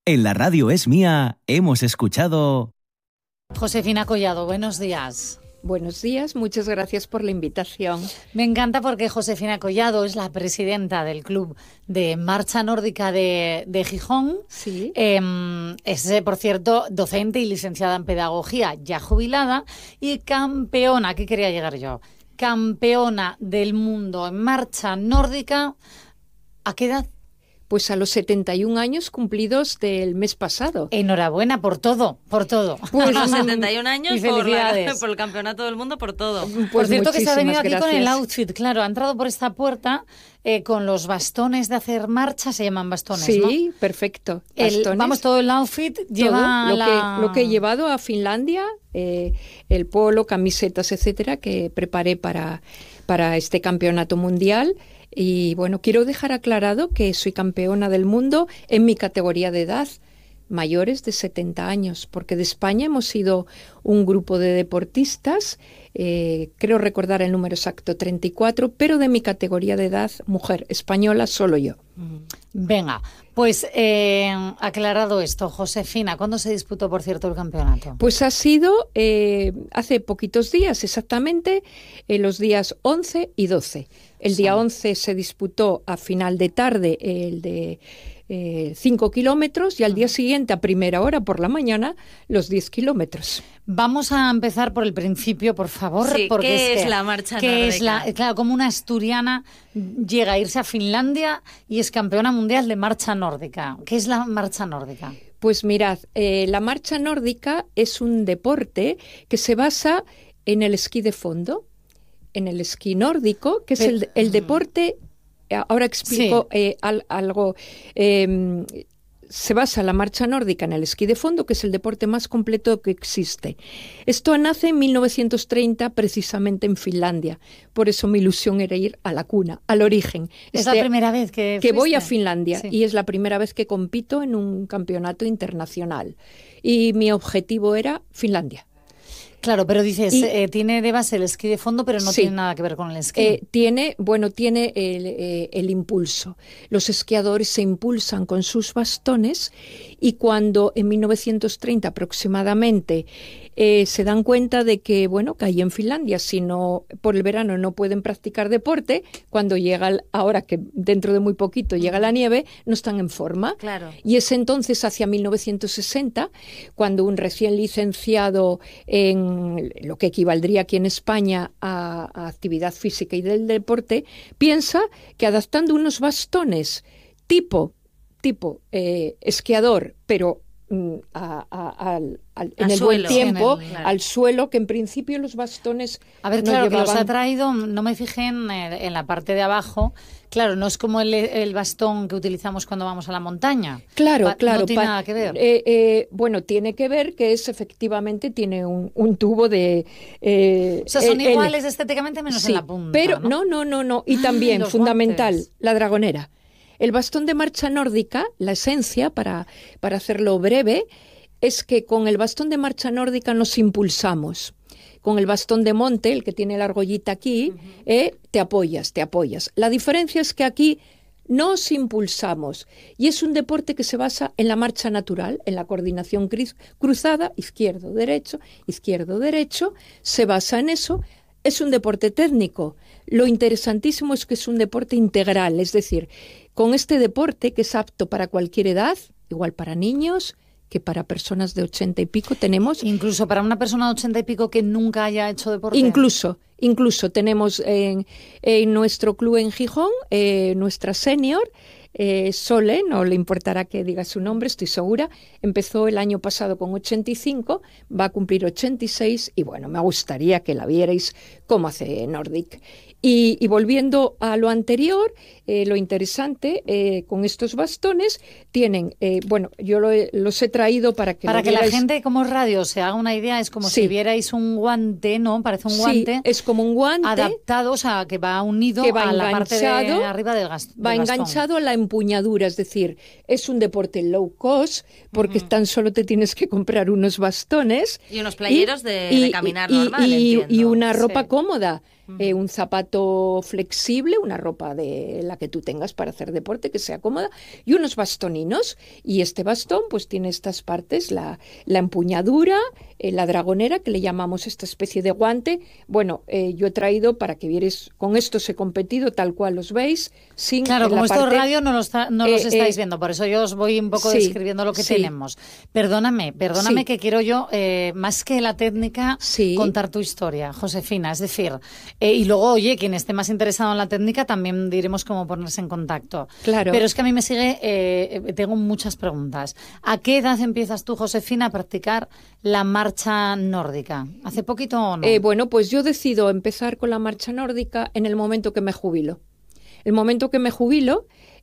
En la radio Es Mía hemos escuchado... Josefina Collado, buenos días. Buenos días, muchas gracias por la invitación. Me encanta porque Josefina Collado es la presidenta del Club de Marcha Nórdica de Gijón. Sí. Es, por cierto, docente y licenciada en Pedagogía, ya jubilada, y campeona, ¿qué quería llegar yo? Campeona del mundo en marcha nórdica. ¿A qué edad? Pues a los 71 años cumplidos del mes pasado. Enhorabuena por todo, por todo. Pues los 71 años y felicidades. por el campeonato del mundo, por todo. Pues por cierto que se ha venido aquí gracias. con el outfit, claro, ha entrado por esta puerta con los bastones de hacer marcha, se llaman bastones, sí, ¿no? Sí, perfecto. Vamos, todo el outfit lleva lo que he llevado a Finlandia, el polo, camisetas, etcétera, que preparé para este campeonato mundial. Y bueno, quiero dejar aclarado que soy campeona del mundo en mi categoría de edad, mayores de 70 años, porque de España hemos sido un grupo de deportistas, creo recordar el número exacto, 34, pero de mi categoría de edad, mujer española, solo yo. Venga, pues aclarado esto, Josefina, ¿cuándo se disputó, por cierto, el campeonato? Pues ha sido hace poquitos días, exactamente, los días 11 y 12. El día 11 se disputó a final de tarde el de 5 kilómetros y al día siguiente, a primera hora por la mañana, los 10 kilómetros. Vamos a empezar por el principio, por favor. Sí, porque ¿qué es la marcha nórdica? Claro, como una asturiana llega a irse a Finlandia y es campeona mundial de marcha nórdica. ¿Qué es la marcha nórdica? Pues mirad, la marcha nórdica es un deporte que se basa en el esquí de fondo, en el esquí nórdico, que es el deporte. Ahora explico algo. Se basa la marcha nórdica en el esquí de fondo, que es el deporte más completo que existe. Esto nace en 1930, precisamente en Finlandia. Por eso mi ilusión era ir a la cuna, al origen. Es la primera vez que voy a Finlandia, sí. Y es la primera vez que compito en un campeonato internacional. Y mi objetivo era Finlandia. Claro, pero dices, tiene de base el esquí de fondo, pero no tiene nada que ver con el esquí. Tiene el impulso. Los esquiadores se impulsan con sus bastones y cuando en 1930 aproximadamente se dan cuenta de que, que ahí en Finlandia, si no por el verano no pueden practicar deporte, cuando llega, ahora que dentro de muy poquito llega la nieve, no están en forma. Claro. Y es entonces hacia 1960 cuando un recién licenciado en lo que equivaldría aquí en España a actividad física y del deporte, piensa que adaptando unos bastones tipo esquiador, pero en el buen tiempo, al suelo, que en principio los bastones a ver, no claro, llevaban... que los ha traído, no me fijé en la parte de abajo. Claro, no es como el bastón que utilizamos cuando vamos a la montaña. Claro. No tiene nada que ver. Bueno, tiene que ver que efectivamente tiene un tubo de... o sea, son iguales estéticamente menos en la punta, pero ¿no? Y también, fundamental, guantes. la dragonera. El bastón de marcha nórdica, la esencia, para hacerlo breve, es que con el bastón de marcha nórdica nos impulsamos. Con el bastón de monte, el que tiene la argollita aquí, te apoyas. La diferencia es que aquí nos impulsamos y es un deporte que se basa en la marcha natural, en la coordinación cruzada, izquierdo-derecho, se basa en eso. Es un deporte técnico. Lo interesantísimo es que es un deporte integral, es decir, con este deporte que es apto para cualquier edad, igual para niños que para personas de 80 y pico tenemos. Incluso para una persona de 80 y pico que nunca haya hecho deporte. Incluso tenemos en nuestro club en Gijón, nuestra senior, Sole, no le importará que diga su nombre, estoy segura, empezó el año pasado con 85, va a cumplir 86 y bueno, me gustaría que la vierais cómo hace Nordic. Y volviendo a lo anterior, lo interesante, con estos bastones tienen, yo los he traído para que la gente como radio se haga una idea, es como si vierais un guante, ¿no? Parece un guante. Sí, es como un guante. Adaptado, o sea, que va unido a la parte de arriba del bastón. Va enganchado a la empuñadura, es decir, es un deporte low cost, porque tan solo te tienes que comprar unos bastones. Y unos playeros de caminar normal, y una ropa cómoda. Un zapato zapato flexible, una ropa de la que tú tengas para hacer deporte, que sea cómoda, y unos bastoninos. Y este bastón pues tiene estas partes, la empuñadura, la dragonera, que le llamamos esta especie de guante. Bueno, yo he traído para que vierais, con estos he competido tal cual los veis. Sin claro, como esto parte, radio no los estáis viendo, por eso yo os voy un poco describiendo lo que tenemos. Perdóname que quiero yo, más que la técnica, contar tu historia, Josefina. Es decir, y luego, oye, quien esté más interesado en la técnica también diremos cómo ponerse en contacto. Claro. Pero es que a mí me sigue, tengo muchas preguntas. ¿A qué edad empiezas tú, Josefina, a practicar la marcha nórdica? ¿Hace poquito o no? Bueno, pues yo decido empezar con la marcha nórdica en el momento que me jubilo. El momento que me jubilo,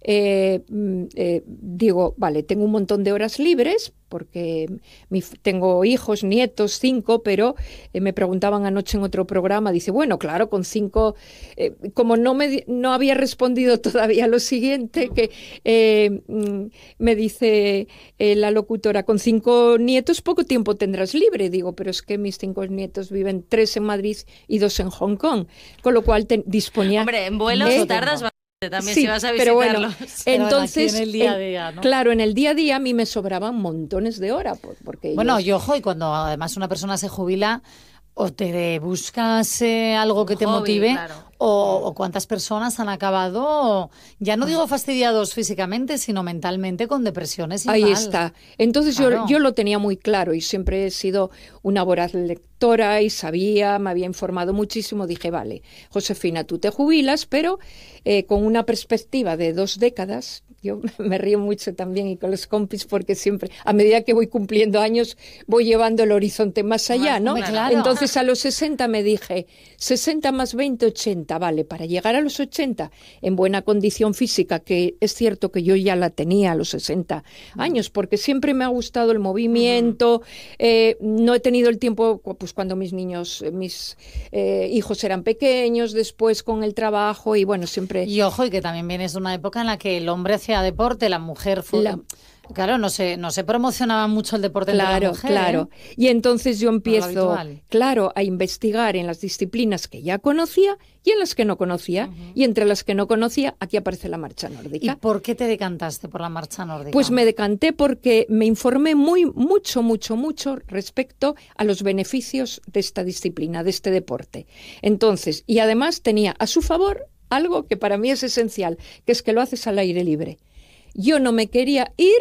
digo, vale, tengo un montón de horas libres, porque tengo hijos, nietos, 5, pero me preguntaban anoche en otro programa, dice, bueno, claro, con 5, como no había respondido todavía lo siguiente, que me dice la locutora, con 5 nietos poco tiempo tendrás libre. Digo, pero es que mis 5 nietos viven 3 en Madrid y 2 en Hong Kong, con lo cual disponía... Hombre, en vuelos tardas bastante también, sí, si vas a pero visitarlos. bueno, entonces, en el día a día, ¿no? Claro, en el día a día a mí me sobraban montones de horas. Porque bueno, y ojo, y cuando además una persona se jubila, o te buscas algo que te motive, claro. o cuántas personas han acabado, ya no digo fastidiados físicamente, sino mentalmente con depresiones y ahí mal. está. Entonces claro. yo lo tenía muy claro y siempre he sido una voraz lectora y me había informado muchísimo. Dije, vale, Josefina, tú te jubilas, pero con una perspectiva de 2 décadas. Yo me río mucho también y con los compis porque siempre, a medida que voy cumpliendo años, voy llevando el horizonte más allá, ¿no? Claro. Entonces a los 60 me dije, 60 más 20, 80, vale, para llegar a los 80 en buena condición física, que es cierto que yo ya la tenía a los 60 años, porque siempre me ha gustado el movimiento, no he tenido el tiempo, pues cuando mis hijos eran pequeños, después con el trabajo y bueno, siempre... Y ojo, y que también vienes de una época en la que el hombre hacía deporte, la mujer fue... Claro, no se promocionaba mucho el deporte entre la mujer. Claro. Y entonces yo empiezo, a investigar en las disciplinas que ya conocía y en las que no conocía. Y entre las que no conocía, aquí aparece la marcha nórdica. ¿Y por qué te decantaste por la marcha nórdica? Pues me decanté porque me informé mucho respecto a los beneficios de esta disciplina, de este deporte. Entonces, y además tenía a su favor algo que para mí es esencial, que es que lo haces al aire libre. Yo no me quería ir,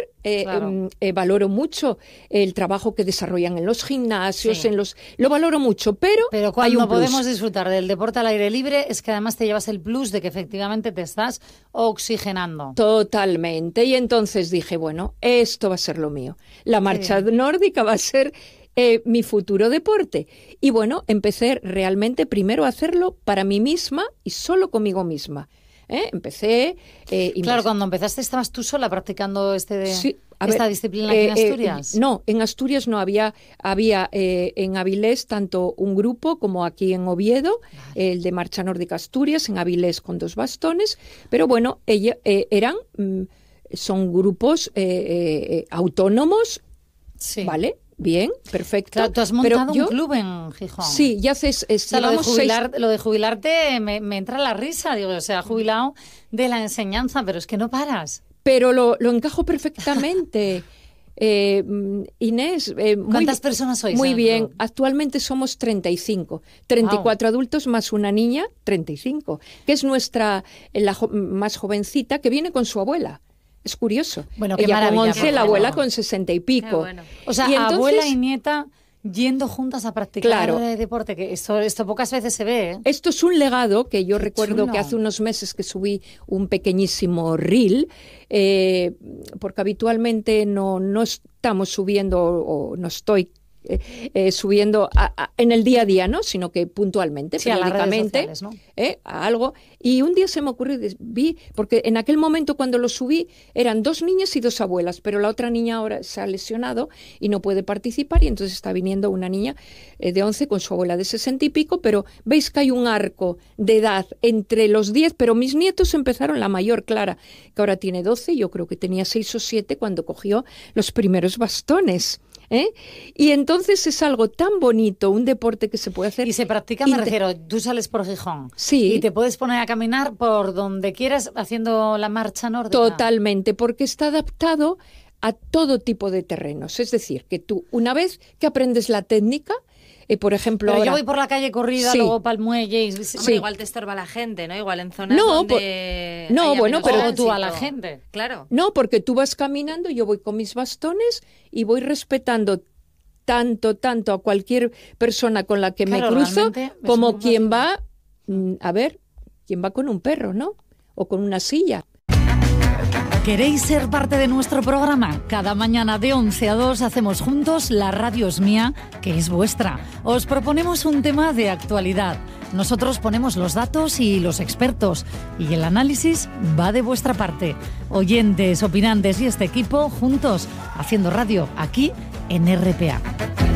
valoro mucho el trabajo que desarrollan en los gimnasios, lo valoro mucho, pero cuando hay un plus. Podemos disfrutar del deporte al aire libre es que además te llevas el plus de que efectivamente te estás oxigenando. Totalmente, y entonces dije, bueno, esto va a ser lo mío. La marcha nórdica va a ser mi futuro deporte. Y bueno, empecé realmente primero a hacerlo para mí misma y solo conmigo misma. Empecé... claro, cuando empezaste estabas tú sola practicando esta disciplina aquí en Asturias. No, en Asturias no había en Avilés tanto un grupo como aquí en Oviedo, el de Marcha Nórdica Asturias, en Avilés con 2 bastones, pero bueno, son grupos autónomos, ¿vale? Bien, perfecto. Claro, tú has montado un club en Gijón. Sí, ya haces... lo de jubilarte me entra la risa. Digo, se ha jubilado de la enseñanza, pero es que no paras. Pero lo encajo perfectamente. Inés, ¿cuántas personas sois? Muy bien, actualmente somos 34 adultos más una niña, 35, que es la más jovencita, que viene con su abuela. Es curioso. Bueno, qué ella maravilla, con 11, la abuela con 60 y pico. Bueno. O sea, y entonces, abuela y nieta yendo juntas a practicar deporte, que esto pocas veces se ve, ¿eh? Esto es un legado que yo recuerdo chulo. que hace unos meses que subí un pequeñísimo reel, porque habitualmente no estamos subiendo o no estoy subiendo en el día a día, ¿no? Sino que puntualmente, periódicamente, a las redes sociales, ¿no? A algo. Y un día se me ocurrió, porque en aquel momento cuando lo subí eran 2 niñas y 2 abuelas, pero la otra niña ahora se ha lesionado y no puede participar, y entonces está viniendo una niña de 11 con su abuela de 60 y pico, pero veis que hay un arco de edad entre los 10, pero mis nietos empezaron, la mayor, Clara, que ahora tiene 12, yo creo que tenía 6 o 7 cuando cogió los primeros bastones. Y entonces es algo tan bonito, un deporte que se puede hacer. Y se practica, me refiero, tú sales por Gijón. Sí. Y te puedes poner a caminar por donde quieras haciendo la marcha nórdica. Totalmente, porque está adaptado a todo tipo de terrenos. Es decir, que tú, una vez que aprendes la técnica, por ejemplo, pero ahora, yo voy por la calle corrida, sí, luego para el muelle. Hombre, igual te estorba la gente, ¿no? Igual en zonas donde no, haya bueno, menos pero o tú a tránsito. la gente. Claro. No, porque tú vas caminando, yo voy con mis bastones y voy respetando tanto a cualquier persona con la que Claro, me cruzo, realmente es como muy quien fácil. va, quien va con un perro, ¿no? O con una silla. ¿Queréis ser parte de nuestro programa? Cada mañana de 11 a 2 hacemos juntos La Radio es Mía, que es vuestra. Os proponemos un tema de actualidad. Nosotros ponemos los datos y los expertos. Y el análisis va de vuestra parte. Oyentes, opinantes y este equipo juntos haciendo radio aquí en RPA.